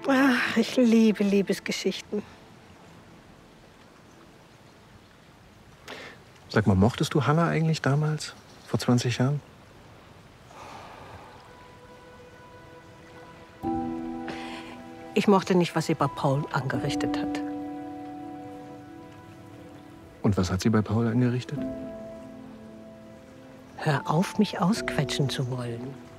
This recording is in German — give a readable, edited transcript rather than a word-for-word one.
Ach, ich liebe Liebesgeschichten. Sag mal, mochtest du Hanna eigentlich damals, vor 20 Jahren? Ich mochte nicht, was sie bei Paul angerichtet hat. Und was hat sie bei Paul angerichtet? Hör auf, mich ausquetschen zu wollen.